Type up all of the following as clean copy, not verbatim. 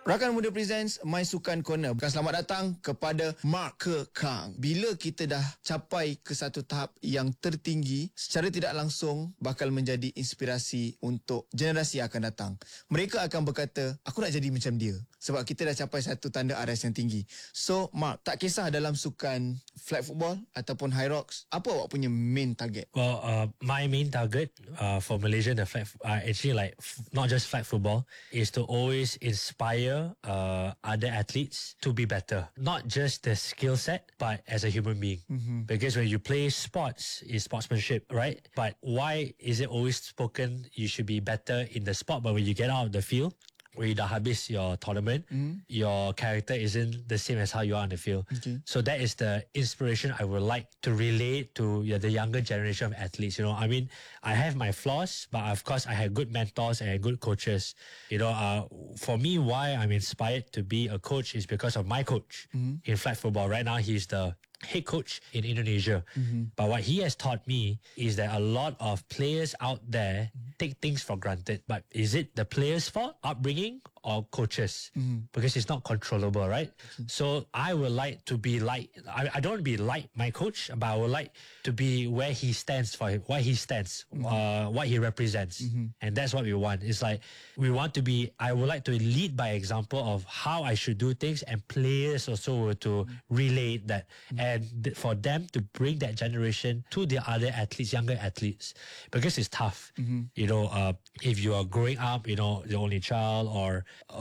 Rakan Muda Presents My Sukan Corner. Bukan selamat datang kepada Mark Kang. Bila kita dah capai ke satu tahap yang tertinggi, secara tidak langsung bakal menjadi inspirasi untuk generasi yang akan datang. Mereka akan berkata, aku nak jadi macam dia. Sebab kita dah capai satu tanda aras yang tinggi. So, Mark, tak kisah dalam sukan flag football ataupun high rocks, apa awak punya main target? Well, my main target for Malaysia, the flag, actually like not just flag football, is to always inspire other athletes to be better. Not just the skill set, but as a human being. Because when you play sports, it's sportsmanship, right? But why is it always spoken you should be better in the sport, but when you get out of the field, when you dah habis your tournament, your character isn't the same as how you are on the field. Okay. So that is the inspiration I would like to relate to the younger generation of athletes. You know, I mean, I have my flaws, but of course I have good mentors and good coaches. You know, for me, why I'm inspired to be a coach is because of my coach in flag football. Right now, he's the head coach in Indonesia. But what he has taught me is that a lot of players out there take things for granted. But is it the players' fault, upbringing, or coaches? Because it's not controllable, right? So I would like to be like, I don't want to be like my coach, but I would like to be where he stands for him, why he stands, what he represents. And that's what we want. It's like, we want to be, I would like to lead by example of how I should do things, and players also were to relay that. And for them to bring that generation to the other athletes, younger athletes, because it's tough. You know, if you are growing up, you know, the only child, or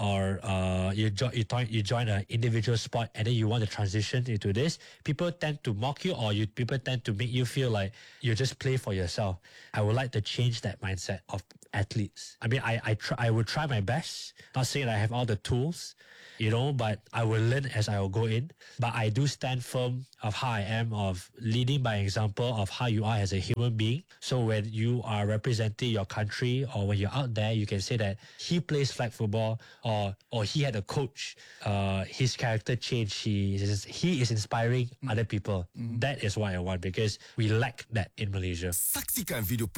you join an individual sport and then you want to transition into this, people tend to mock you, or people tend to make you feel like you just play for yourself. I would like to change that mindset of athletes. I mean, I would try my best. Not saying I have all the tools, you know, but I will learn as I will go in. But I do stand firm of how I am, of leading by example of how you are as a human being. So when you are representing your country, or when you're out there, you can say that he plays flag football, or he had a coach. His character changed. He is inspiring other people. That is what I want, because we lack that in Malaysia. Saksikan video